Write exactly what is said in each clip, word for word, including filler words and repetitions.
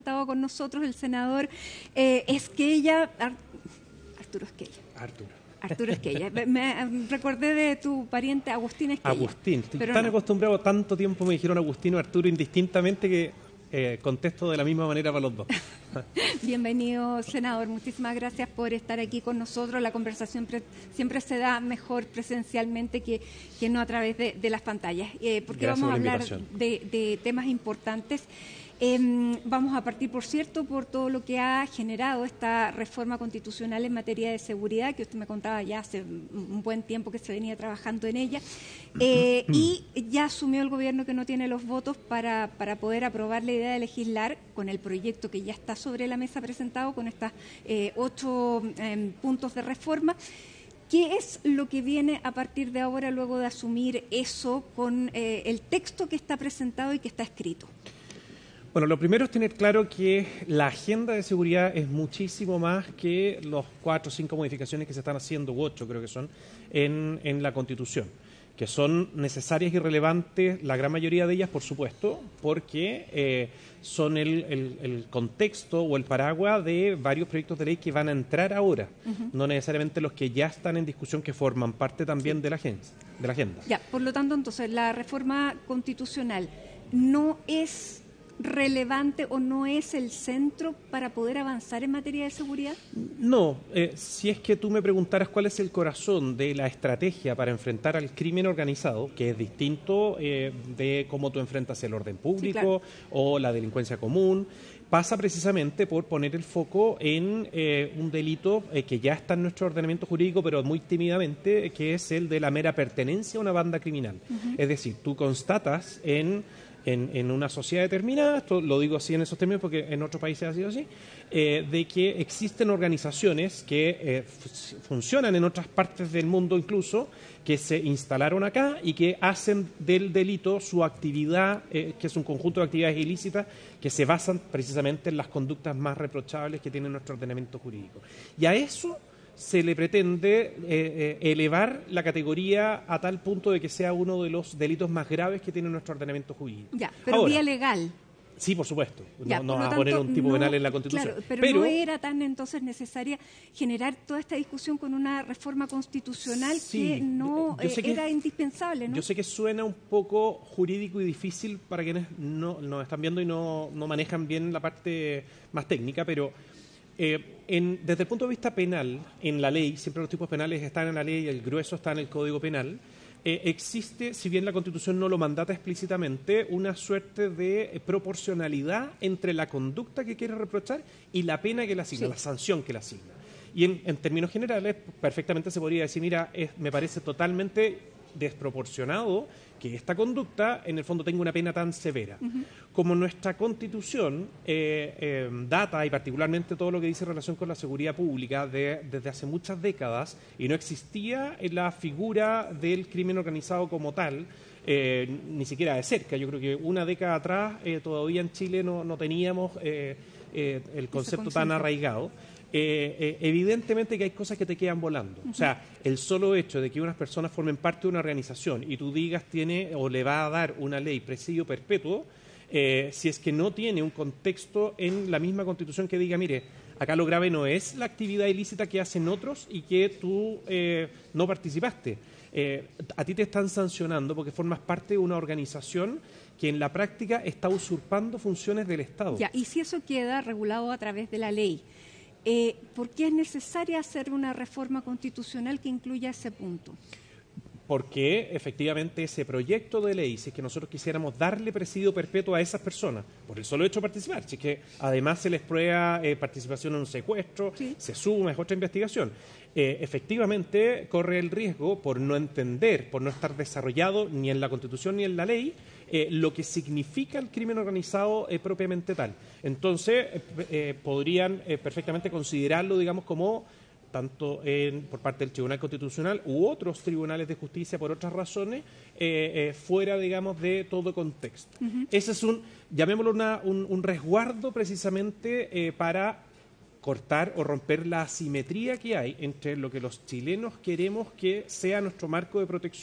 Estado con nosotros el senador eh, Esquella, Ar Arturo Esquella. Arturo. Arturo Esquella. Me recordé de tu pariente Agustín Esquella. Agustín, estoy pero tan no. acostumbrado, tanto tiempo me dijeron Agustín o Arturo indistintamente que eh, contesto de la misma manera para los dos. Bienvenido, senador. Muchísimas gracias por estar aquí con nosotros. La conversación siempre se da mejor presencialmente que, que no a través de, de las pantallas, eh, porque Gracias vamos a hablar invitación. de, de temas importantes. Eh, vamos a partir, por cierto, por todo lo que ha generado esta reforma constitucional en materia de seguridad, que usted me contaba ya hace un buen tiempo que se venía trabajando en ella, eh, y ya asumió el gobierno que no tiene los votos para, para poder aprobar la idea de legislar con el proyecto que ya está sobre la mesa presentado, con estos eh, ocho eh, puntos de reforma. ¿Qué es lo que viene a partir de ahora, luego de asumir eso, con eh, el texto que está presentado y que está escrito? Bueno, lo primero es tener claro que la agenda de seguridad es muchísimo más que los cuatro o cinco modificaciones que se están haciendo, u ocho creo que son, en, en la Constitución, que son necesarias y relevantes, la gran mayoría de ellas, por supuesto, porque eh, son el, el, el contexto o el paraguas de varios proyectos de ley que van a entrar ahora, uh-huh. no necesariamente los que ya están en discusión, que forman parte también sí. de la agenda, de la agenda. Ya, por lo tanto, entonces, la reforma constitucional no es relevante o no es el centro para poder avanzar en materia de seguridad? No, eh, si es que tú me preguntaras cuál es el corazón de la estrategia para enfrentar al crimen organizado, que es distinto eh, de cómo tú enfrentas el orden público, sí, claro. o la delincuencia común, pasa precisamente por poner el foco en eh, un delito eh, que ya está en nuestro ordenamiento jurídico, pero muy tímidamente, que es el de la mera pertenencia a una banda criminal. Uh-huh. Es decir, tú constatas en... En, en una sociedad determinada, esto lo digo así en esos términos porque en otros países ha sido así, eh, de que existen organizaciones que eh, funcionan en otras partes del mundo incluso, que se instalaron acá y que hacen del delito su actividad, eh, que es un conjunto de actividades ilícitas que se basan precisamente en las conductas más reprochables que tiene nuestro ordenamiento jurídico. Y a eso se le pretende eh, eh, elevar la categoría a tal punto de que sea uno de los delitos más graves que tiene nuestro ordenamiento jurídico. Ya, pero Ahora, vía legal. Sí, por supuesto. Ya, no no va a poner un tipo no, penal en la Constitución. Claro, pero, pero no era tan entonces necesaria generar toda esta discusión con una reforma constitucional sí, que no eh, que era indispensable, ¿no? Yo sé que suena un poco jurídico y difícil para quienes no nos están viendo y no, no manejan bien la parte más técnica, pero Eh, en, desde el punto de vista penal, en la ley, siempre los tipos penales están en la ley, el grueso está en el Código Penal, eh, existe, si bien la Constitución no lo mandata explícitamente, una suerte de eh, proporcionalidad entre la conducta que quiere reprochar y la pena que le asigna, sí. la sanción que le asigna. Y en, en términos generales, perfectamente se podría decir, mira, es, me parece totalmente desproporcionado que esta conducta en el fondo tenga una pena tan severa. Uh-huh. Como nuestra Constitución eh, eh, data, y particularmente todo lo que dice en relación con la seguridad pública, de, desde hace muchas décadas, y no existía la figura del crimen organizado como tal, eh, ni siquiera de cerca. Yo creo que una década atrás eh, todavía en Chile no, no teníamos eh, eh, el concepto tan arraigado. Eh, eh, evidentemente que hay cosas que te quedan volando. Uh-huh. O sea, el solo hecho de que unas personas formen parte de una organización y tú digas tiene o le va a dar una ley presidio perpetuo, eh, si es que no tiene un contexto en la misma Constitución que diga, mire, acá lo grave no es la actividad ilícita que hacen otros y que tú eh, no participaste. Eh, a ti te están sancionando porque formas parte de una organización que en la práctica está usurpando funciones del Estado. Ya, y si eso queda regulado a través de la ley, Eh, ¿por qué es necesaria hacer una reforma constitucional que incluya ese punto? Porque efectivamente ese proyecto de ley, si es que nosotros quisiéramos darle presidio perpetuo a esas personas, por el solo hecho de participar, si es que además se les prueba eh, participación en un secuestro, sí. se suma, es otra investigación, eh, efectivamente corre el riesgo, por no entender, por no estar desarrollado ni en la Constitución ni en la ley, eh, lo que significa el crimen organizado eh, propiamente tal. Entonces, eh, eh, podrían eh, perfectamente considerarlo, digamos, como tanto en, por parte del Tribunal Constitucional u otros tribunales de justicia por otras razones, eh, eh, fuera, digamos, de todo contexto. Uh-huh. Ese es un, llamémoslo una, un, un resguardo precisamente eh, para cortar o romper la asimetría que hay entre lo que los chilenos queremos que sea nuestro marco de protección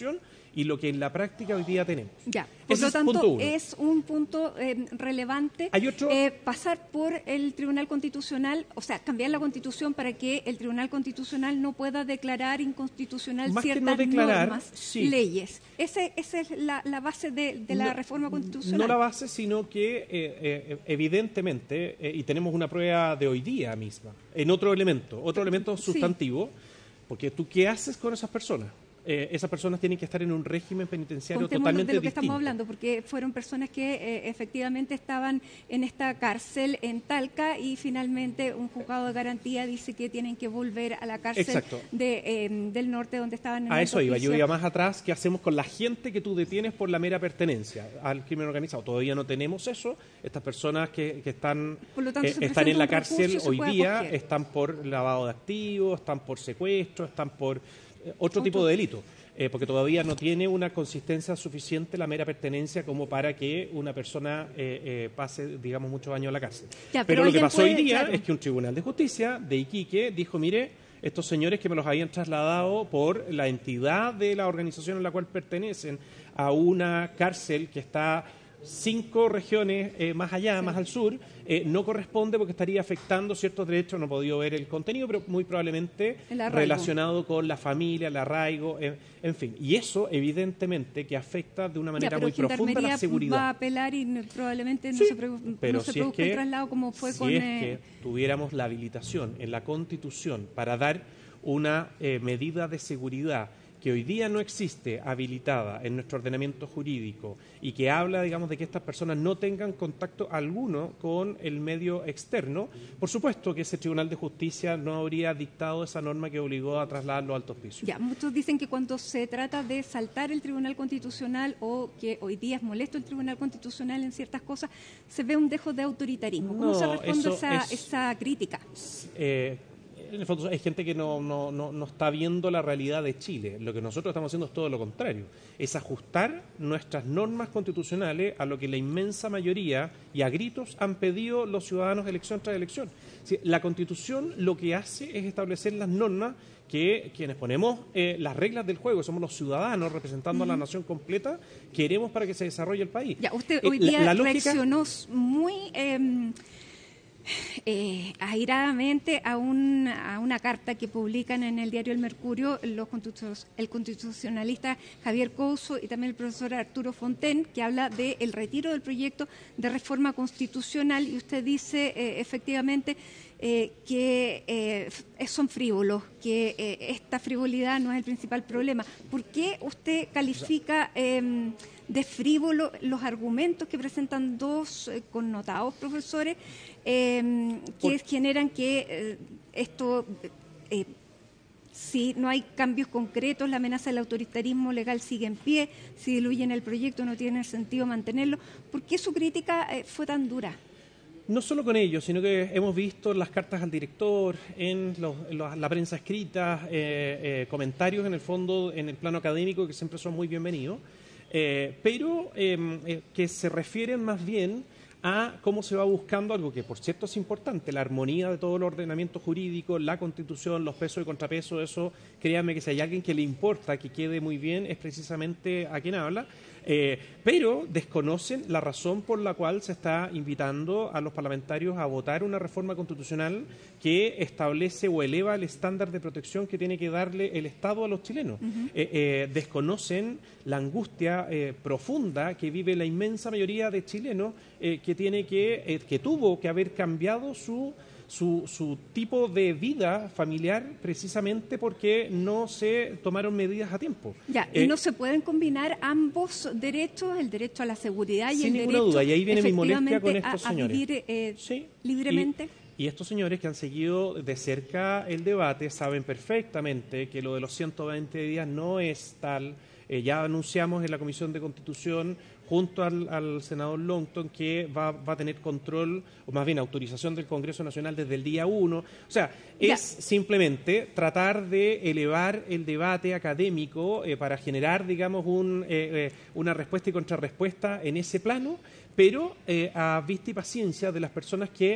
y lo que en la práctica hoy día tenemos. Ya, por Ese lo es tanto, punto uno. es un punto eh, relevante Hay otro- eh, pasar por el Tribunal Constitucional, o sea, cambiar la Constitución para que el Tribunal Constitucional no pueda declarar inconstitucional Más que ciertas no declarar, normas, sí. leyes. Ese, esa es la, la base de, de la No- reforma constitucional. No la base, sino que eh, eh, evidentemente, eh, y tenemos una prueba de hoy día misma, en otro elemento, otro elemento Sí. sustantivo, porque tú, ¿qué haces con esas personas? Eh, esas personas tienen que estar en un régimen penitenciario Contémonos totalmente de lo que distinto. estamos hablando, porque fueron personas que eh, efectivamente estaban en esta cárcel en Talca y finalmente un juzgado de garantía dice que tienen que volver a la cárcel Exacto. de, eh, del norte donde estaban en A el eso iba, yo hospicio. iba más atrás. ¿Qué hacemos con la gente que tú detienes por la mera pertenencia al crimen organizado? Todavía no tenemos eso. Estas personas que, que están, Por lo tanto, eh, se están en presenta la un cárcel recurso y se hoy puede día, acoger. están por lavado de activos, están por secuestro, están por eh, otro Otro- tipo de delito. Eh, porque todavía no tiene una consistencia suficiente la mera pertenencia como para que una persona eh, eh, pase, digamos, muchos años en la cárcel. Ya, pero pero lo que alguien pasó hoy puede, día claro. es que un tribunal de justicia de Iquique dijo, mire, estos señores que me los habían trasladado por la entidad de la organización a la cual pertenecen a una cárcel que está cinco regiones eh, más allá, más al sur, eh, no corresponde porque estaría afectando ciertos derechos. No he podido ver el contenido, pero muy probablemente El arraigo. relacionado con la familia, el arraigo, eh, en fin. Y eso, evidentemente, que afecta de una Ya, manera pero muy profunda Gendarmería la seguridad. va a apelar y no- probablemente no Sí, se, pre- pero no se si es produzca que, el traslado como fue si con... es eh, que tuviéramos la habilitación en la Constitución para dar una eh, medida de seguridad que hoy día no existe habilitada en nuestro ordenamiento jurídico y que habla, digamos, de que estas personas no tengan contacto alguno con el medio externo, por supuesto que ese Tribunal de Justicia no habría dictado esa norma que obligó a trasladar los altos pisos. Ya, muchos dicen que cuando se trata de saltar el Tribunal Constitucional o que hoy día es molesto el Tribunal Constitucional en ciertas cosas, se ve un dejo de autoritarismo. ¿Cómo No, se responde eso esa, es- esa crítica? Eh, en el fondo hay gente que no, no, no, no está viendo la realidad de Chile. Lo que nosotros estamos haciendo es todo lo contrario. Es ajustar nuestras normas constitucionales a lo que la inmensa mayoría y a gritos han pedido los ciudadanos elección tras elección. Sí, la Constitución lo que hace es establecer las normas que quienes ponemos eh, las reglas del juego, somos los ciudadanos representando a la nación completa, queremos para que se desarrolle el país. Ya, usted Eh, hoy la- día la lógica- reaccionó muy eh, eh, airadamente a, un, a una carta que publican en el diario El Mercurio los constitu- el constitucionalista Javier Couso y también el profesor Arturo Fonten, que habla del retiro del proyecto de reforma constitucional, y usted dice eh, efectivamente eh, que eh, f- son frívolos, que eh, esta frivolidad no es el principal problema. ¿Por qué usted califica eh, de frívolo los argumentos que presentan dos eh, connotados profesores eh, que Por- generan que eh, esto, eh, si no hay cambios concretos, la amenaza del autoritarismo legal sigue en pie, si diluyen el proyecto no tiene sentido mantenerlo? ¿Por qué su crítica eh, fue tan dura? No solo con ellos, sino que hemos visto las cartas al director, en, los- en los- la prensa escrita, eh, eh, comentarios en el fondo, en el plano académico, que siempre son muy bienvenidos, eh, pero eh, eh, que se refieren más bien a cómo se va buscando algo que, por cierto, es importante, la armonía de todo el ordenamiento jurídico, la Constitución, los pesos y contrapesos. Eso, créanme que si hay alguien que le importa que quede muy bien, es precisamente a quien habla. Eh, pero desconocen la razón por la cual se está invitando a los parlamentarios a votar una reforma constitucional que establece o eleva el estándar de protección que tiene que darle el Estado a los chilenos. Eh, eh, desconocen la angustia eh, profunda que vive la inmensa mayoría de chilenos eh, que tiene que, eh, que tuvo que haber cambiado su Su, su tipo de vida familiar precisamente porque no se tomaron medidas a tiempo. Ya, Eh, y no se pueden combinar ambos derechos, el derecho a la seguridad y Sin el ninguna derecho duda, y ahí viene mi molestia con efectivamente, estos a- a señores. vivir eh, Sí, libremente. Y, y estos señores que han seguido de cerca el debate saben perfectamente que lo de los ciento veinte días no es tal. Eh, ya anunciamos en la Comisión de Constitución junto al, al senador Longton que va, va a tener control, o más bien autorización del Congreso Nacional desde el día uno. O sea, es Ya. simplemente tratar de elevar el debate académico eh, para generar, digamos, un, eh, eh, una respuesta y contrarrespuesta en ese plano, pero eh, a vista y paciencia de las personas que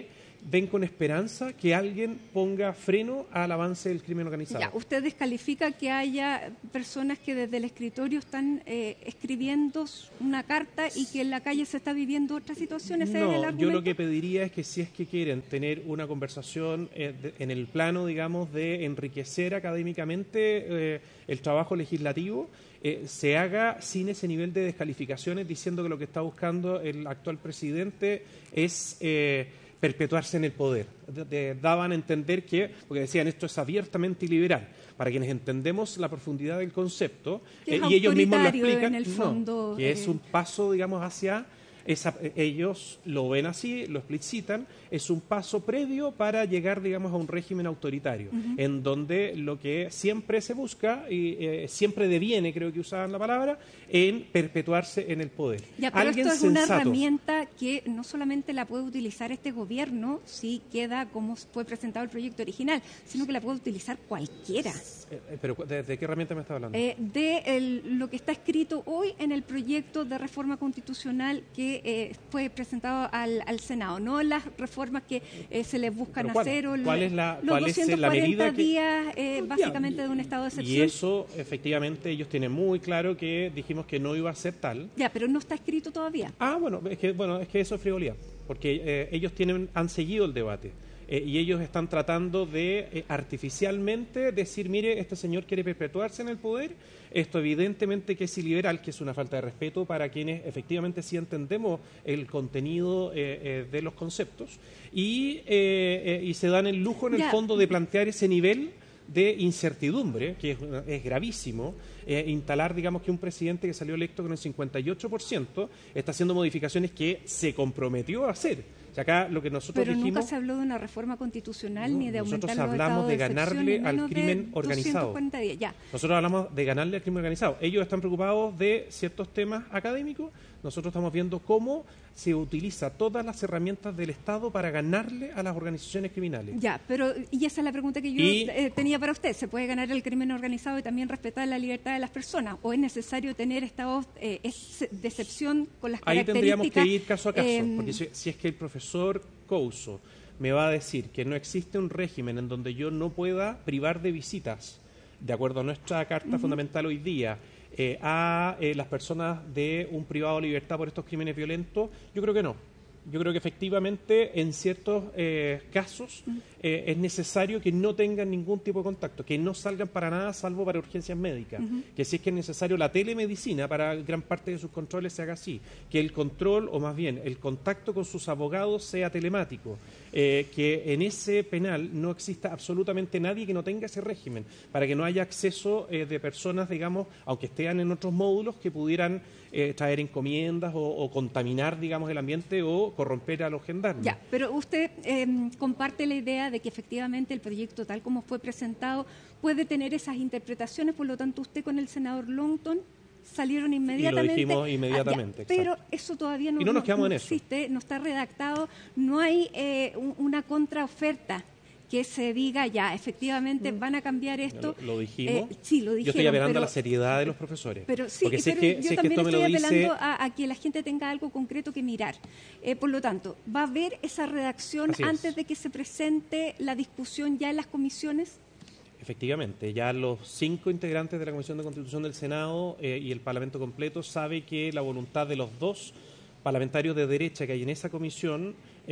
ven con esperanza que alguien ponga freno al avance del crimen organizado. Ya, ¿usted descalifica que haya personas que desde el escritorio están eh, escribiendo una carta y que en la calle se está viviendo otras situaciones? ¿Ese es el No, argumento? yo lo que pediría es que si es que quieren tener una conversación eh, de, en el plano, digamos, de enriquecer académicamente eh, el trabajo legislativo, eh, se haga sin ese nivel de descalificaciones diciendo que lo que está buscando el actual presidente es eh, perpetuarse en el poder. De, de, daban a entender que, porque decían esto es abiertamente iliberal, para quienes entendemos la profundidad del concepto, eh, y ellos mismos lo explican, en el fondo, no, que eh... es un paso, digamos, hacia... Esa, ellos lo ven así, lo explicitan, es un paso previo para llegar, digamos, a un régimen autoritario, uh-huh. en donde lo que siempre se busca, y eh, siempre deviene, creo que usaban la palabra, en perpetuarse en el poder. Ya, pero Alguien esto es sensato, una herramienta que no solamente la puede utilizar este gobierno, si queda como fue presentado el proyecto original, sino que la puede utilizar cualquiera. Eh, ¿Pero de, de qué herramienta me está hablando? Eh, de el, lo que está escrito hoy en el proyecto de reforma constitucional que Eh, fue presentado al, al Senado, no las reformas que eh, se les buscan ¿Cuál, hacer o ¿cuál es la, los cuál es la medida doscientos cuarenta días eh, que... básicamente ya, de un estado de excepción. Y eso, efectivamente, ellos tienen muy claro que dijimos que no iba a ser tal. Ya, pero no está escrito todavía. Ah, bueno, es que, bueno, es que eso es frivolidad, porque eh, ellos tienen, han seguido el debate. Eh, y ellos están tratando de eh, artificialmente decir, mire, este señor quiere perpetuarse en el poder, esto evidentemente que es iliberal, que es una falta de respeto para quienes efectivamente sí entendemos el contenido eh, eh, de los conceptos, y, eh, eh, y se dan el lujo en el ya. fondo de plantear ese nivel de incertidumbre, que es, es gravísimo, eh, instalar, digamos, que un presidente que salió electo con el cincuenta y ocho por ciento está haciendo modificaciones que se comprometió a hacer. O sea, acá lo que nosotros Pero dijimos, nunca se habló de una reforma constitucional no, ni de aumentar nosotros los hablamos estados de de ganarle excepción, al crimen de organizado. doscientos cuarenta días, ya. Nosotros hablamos de ganarle al crimen organizado. Ellos están preocupados de ciertos temas académicos. Nosotros estamos viendo cómo se utiliza todas las herramientas del Estado para ganarle a las organizaciones criminales. Ya, pero y esa es la pregunta que yo Y, eh, tenía para usted. ¿Se puede ganar el crimen organizado y también respetar la libertad de las personas? ¿O es necesario tener estados eh, de excepción con las ahí características? tendríamos que ir caso a caso, eh, porque si, si es que el profesor Couso me va a decir que no existe un régimen en donde yo no pueda privar de visitas, de acuerdo a nuestra Carta uh-huh. Fundamental hoy día, eh, a eh, las personas de un privado de libertad por estos crímenes violentos, yo creo que no. Yo creo que efectivamente en ciertos eh, casos eh, es necesario que no tengan ningún tipo de contacto, que no salgan para nada salvo para urgencias médicas, uh-huh. que si es que es necesario la telemedicina para gran parte de sus controles se haga así, que el control o más bien el contacto con sus abogados sea telemático, eh, que en ese penal no exista absolutamente nadie que no tenga ese régimen, para que no haya acceso eh, de personas, digamos, aunque estén en otros módulos, que pudieran eh, traer encomiendas o, o contaminar, digamos, el ambiente o corromper a los gendarmes. Ya, pero usted eh, comparte la idea de que efectivamente el proyecto tal como fue presentado puede tener esas interpretaciones, por lo tanto usted con el senador Longton salieron inmediatamente. Y lo dijimos inmediatamente. Ah, ya, pero eso todavía no, y no nos quedamos no en eso. existe, no está redactado, no hay eh, un, una contraoferta que se diga ya, efectivamente van a cambiar esto. Lo, lo dijimos. Eh, sí, lo dijeron. Yo estoy apelando pero, a la seriedad de los profesores. Pero sí, Porque si pero es que, yo si es también que esto estoy me lo apelando dice... a, a que la gente tenga algo concreto que mirar. Eh, por lo tanto, ¿va a haber esa redacción Así antes es. de que se presente la discusión ya en las comisiones? Efectivamente, ya los cinco integrantes de la Comisión de Constitución del Senado eh, y el Parlamento completo sabe que la voluntad de los dos parlamentarios de derecha que hay en esa comisión, eh,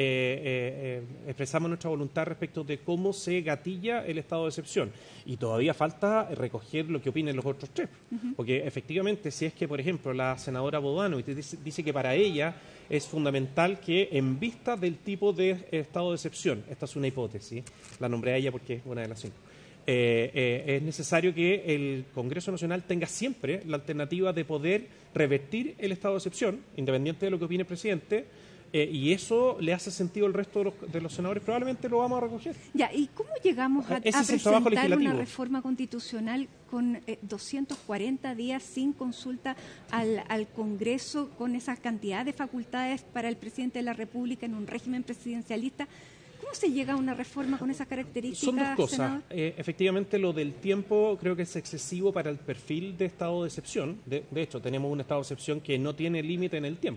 eh, eh, expresamos nuestra voluntad respecto de cómo se gatilla el estado de excepción. Y todavía falta recoger lo que opinen los otros tres. Uh-huh. Porque efectivamente, si es que, por ejemplo, la senadora Bodano dice, dice que para ella es fundamental que, en vista del tipo de estado de excepción, esta es una hipótesis, la nombré a ella porque es una de las cinco, Eh, eh, es necesario que el Congreso Nacional tenga siempre la alternativa de poder revertir el estado de excepción, independiente de lo que opine el presidente, eh, y eso le hace sentido al resto de los, de los senadores, probablemente lo vamos a recoger. Ya, ¿y cómo llegamos a, a presentar una reforma constitucional con eh, doscientos cuarenta días sin consulta al, al Congreso, con esa cantidad de facultades para el presidente de la República en un régimen presidencialista? ¿Cómo se llega a una reforma con esas características? Son dos cosas. Eh, efectivamente, lo del tiempo creo que es excesivo para el perfil de estado de excepción. De, de hecho, tenemos un estado de excepción que no tiene límite en el tiempo.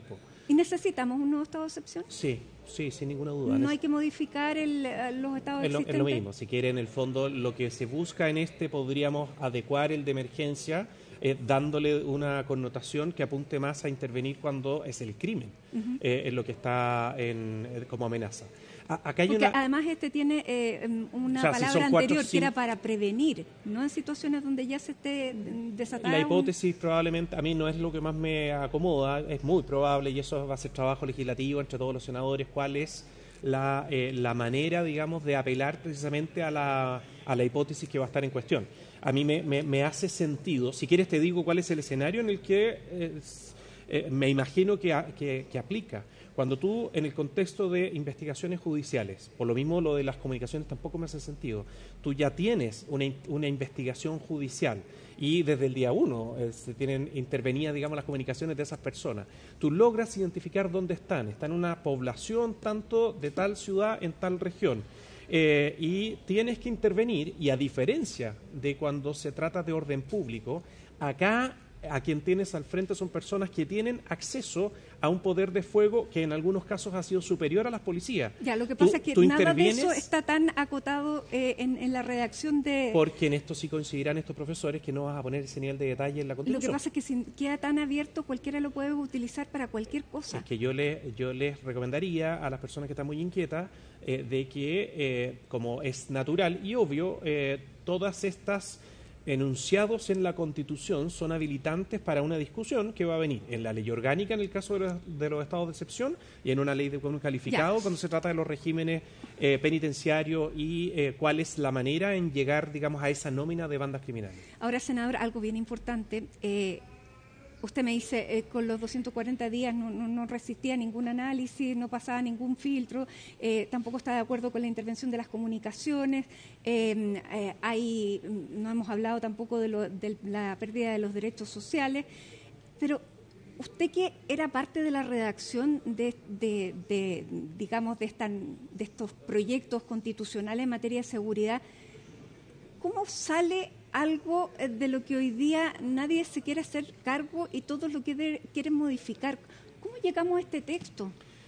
¿Y necesitamos un nuevo estado de excepción? Sí, sí, sin ninguna duda. ¿No hay que modificar el, los estados es lo, existentes? es lo mismo, si quiere, en el fondo, lo que se busca en este, podríamos adecuar el de emergencia, eh, dándole una connotación que apunte más a intervenir cuando es el crimen, uh-huh. eh, en lo que está en, eh, como amenaza. A, acá hay Porque una... además este tiene eh, una o sea, palabra si anterior cuatro, que cinco... era para prevenir, no en situaciones donde ya se esté desatada. La hipótesis un... probablemente, a mí no es lo que más me acomoda, es muy probable, y eso va a ser trabajo legislativo entre todos los senadores, cuál es la, eh, la manera, digamos, de apelar precisamente a la, a la hipótesis que va a estar en cuestión. A mí me, me, me hace sentido, si quieres te digo cuál es el escenario en el que eh, eh, me imagino que, a, que, que aplica. Cuando tú, en el contexto de investigaciones judiciales, por lo mismo lo de las comunicaciones tampoco me hace sentido, tú ya tienes una, una investigación judicial y desde el día uno eh, se tienen intervenidas, digamos, las comunicaciones de esas personas. Tú logras identificar dónde están. Está en una población tanto de tal ciudad en tal región. Eh, y tienes que intervenir, y a diferencia de cuando se trata de orden público, acá a quien tienes al frente son personas que tienen acceso a un poder de fuego que en algunos casos ha sido superior a las policías. Ya, lo que pasa tú, es que nada de eso está tan acotado eh, en, en la redacción de... Porque en esto sí coincidirán estos profesores que no vas a poner ese nivel de detalle en la Constitución. Lo que pasa es que si queda tan abierto, cualquiera lo puede utilizar para cualquier cosa. Es que yo, le, yo les recomendaría a las personas que están muy inquietas eh, de que, eh, como es natural y obvio, eh, todas estas enunciados en la Constitución son habilitantes para una discusión que va a venir en la ley orgánica en el caso de los, de los estados de excepción y en una ley de un calificado ya. Cuando se trata de los regímenes eh, penitenciarios y eh, cuál es la manera en llegar, digamos, a esa nómina de bandas criminales. Ahora, senador, algo bien importante. Eh, usted me dice, eh, con los doscientos cuarenta días no, no, no resistía ningún análisis, no pasaba ningún filtro, eh, tampoco está de acuerdo con la intervención de las comunicaciones, eh, eh, hay, no hemos hablado tampoco de, lo, de la pérdida de los derechos sociales, pero usted que era parte de la redacción de, de, de digamos, de, esta, de estos proyectos constitucionales en materia de seguridad, ¿cómo sale algo de lo que hoy día nadie se quiere hacer cargo y todos lo que quieren modificar? ¿Cómo llegamos a este texto?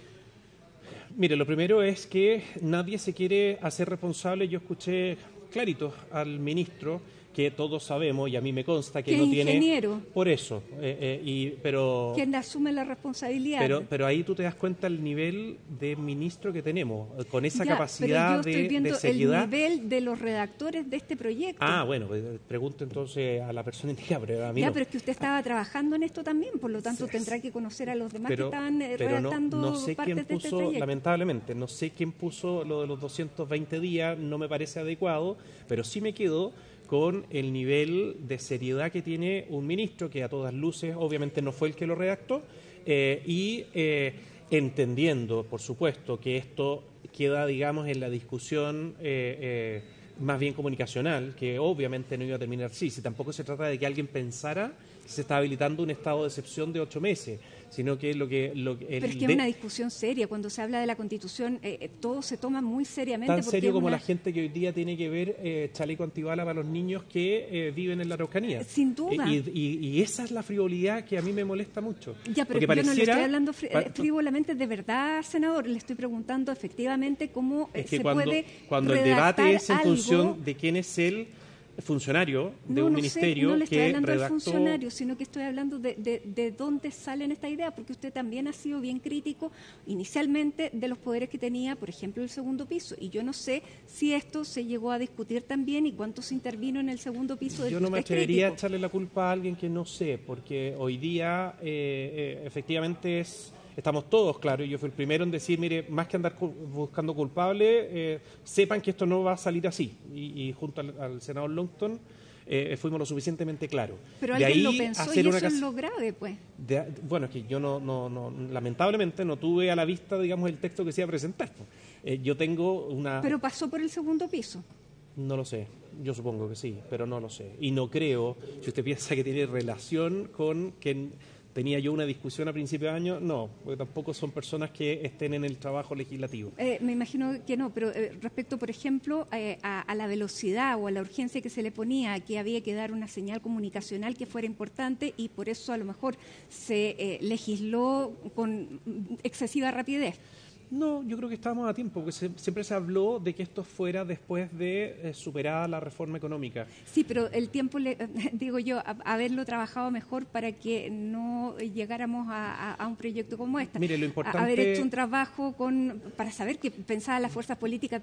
Mire, lo primero es que nadie se quiere hacer responsable. Yo escuché clarito al ministro, que todos sabemos, y a mí me consta que no tiene... ingeniero. Por eso, eh, eh, y, pero... ¿Quién asume la responsabilidad? Pero, pero ahí tú te das cuenta el nivel de ministro que tenemos, con esa ya, capacidad pero yo estoy de, viendo de seriedad. el nivel de los redactores de este proyecto. Ah, bueno, pues, pregunto entonces a la persona indicada, pero a mí Ya, no. pero es que usted estaba trabajando en esto también, por lo tanto tendrá que conocer a los demás pero, que estaban eh, pero redactando no, no sé partes quién de este puso, proyecto. lamentablemente, no sé quién puso lo de los doscientos veinte días, no me parece adecuado, pero sí me quedo con el nivel de seriedad que tiene un ministro, que a todas luces obviamente no fue el que lo redactó, eh, y eh, entendiendo, por supuesto, que esto queda, digamos, en la discusión eh, eh, más bien comunicacional, que obviamente no iba a terminar así, si tampoco se trata de que alguien pensara que se está habilitando un estado de excepción de ocho meses, sino que lo que... Lo, el Pero es que de... es una discusión seria, cuando se habla de la Constitución, eh, todo se toma muy seriamente. Tan serio como una... la gente que hoy día tiene que ver eh, chaleco antibala para los niños que eh, viven en la Araucanía. Sin duda. Eh, y, y, y esa es la frivolidad que a mí me molesta mucho. Ya, pero yo pareciera... no le estoy hablando fri frívolamente de verdad, senador, le estoy preguntando efectivamente cómo es que se cuando, puede cuando el debate es en algo... función de quién es el funcionario de no, un no ministerio sé, no le estoy que hablando redactó... del funcionario, sino que estoy hablando de, de, de dónde salen esta idea, porque usted también ha sido bien crítico inicialmente de los poderes que tenía, por ejemplo, el segundo piso, y yo no sé si esto se llegó a discutir también y cuánto se intervino en el segundo piso del Yo que no me usted es atrevería a crítico. echarle la culpa a alguien que no sé, porque hoy día eh, eh, efectivamente es... Estamos todos claros, y yo fui el primero en decir, mire, más que andar buscando culpables, eh, sepan que esto no va a salir así. Y, y junto al, al senador Longton eh, fuimos lo suficientemente claros. Pero de alguien ahí lo pensó hacer y una eso cas... es lo grave, pues. De, bueno, es que yo no, no, no, lamentablemente no tuve a la vista, digamos, el texto que se iba a presentar. Eh, yo tengo una... Pero pasó por el segundo piso. No lo sé, yo supongo que sí, pero no lo sé. Y no creo, si usted piensa que tiene relación con que tenía yo una discusión a principio de año, no, porque tampoco son personas que estén en el trabajo legislativo. Eh, me imagino que no, pero eh, respecto, por ejemplo, eh, a, a la velocidad o a la urgencia que se le ponía, que había que dar una señal comunicacional que fuera importante y por eso a lo mejor se eh, legisló con excesiva rapidez. No, yo creo que estábamos a tiempo, porque se, siempre se habló de que esto fuera después de eh, superada la reforma económica. Sí, pero el tiempo, le, digo yo, a, haberlo trabajado mejor para que no llegáramos a, a, a un proyecto como este. Mire, lo importante... A, haber hecho un trabajo con para saber qué pensaban las fuerzas políticas